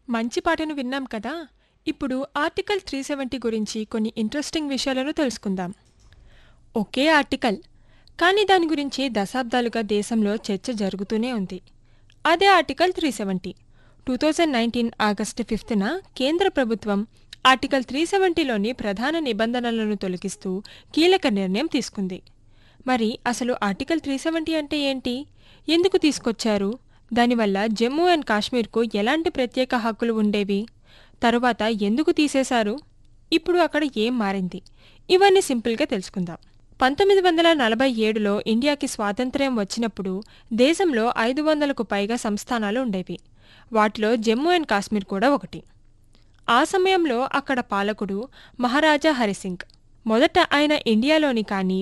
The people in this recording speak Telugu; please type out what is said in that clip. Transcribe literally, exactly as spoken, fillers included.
మంచి పాటను విన్నాం కదా. ఇప్పుడు ఆర్టికల్ త్రీ సెవెంటీ గురించి కొన్ని ఇంట్రెస్టింగ్ విషయాలను తెలుసుకుందాం. ఒకే ఆర్టికల్, కానీ దాని గురించి దశాబ్దాలుగా దేశంలో చర్చ జరుగుతూనే ఉంది. అదే article three seventy. Two thousand nineteen August ఫిఫ్త్న కేంద్ర ప్రభుత్వం ఆర్టికల్ త్రీ సెవెంటీలోని ప్రధాన నిబంధనలను తొలగిస్తూ కీలక నిర్ణయం తీసుకుంది. మరి అసలు ఆర్టికల్ త్రీ సెవెంటీ అంటే ఏంటి, ఎందుకు తీసుకొచ్చారు, దానివల్ల జమ్మూ అండ్ కాశ్మీర్కు ఎలాంటి ప్రత్యేక హక్కులు ఉండేవి, తరువాత ఎందుకు తీసేశారు, ఇప్పుడు అక్కడ ఏం మారింది, ఇవన్నీ సింపుల్గా తెలుసుకుందాం. పంతొమ్మిది వందల నలభై ఏడులో ఇండియాకి స్వాతంత్ర్యం వచ్చినప్పుడు దేశంలో ఐదు వందలకు పైగా సంస్థానాలు ఉండేవి. వాటిలో జమ్మూ అండ్ కాశ్మీర్ కూడా ఒకటి. ఆ సమయంలో అక్కడ పాలకుడు మహారాజా హరిసింగ్. మొదట ఆయన ఇండియాలోని కానీ